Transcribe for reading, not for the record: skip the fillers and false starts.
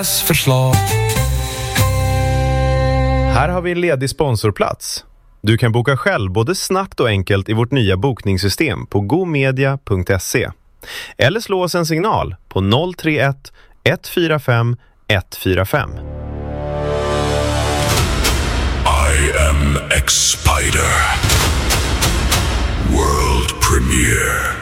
Förslag. Här har vi en ledig sponsorplats. Du kan boka själv både snabbt och enkelt i vårt nya bokningssystem på gomedia.se. Eller slå oss en signal på 031 145 145. I am X-Spider. World premiere.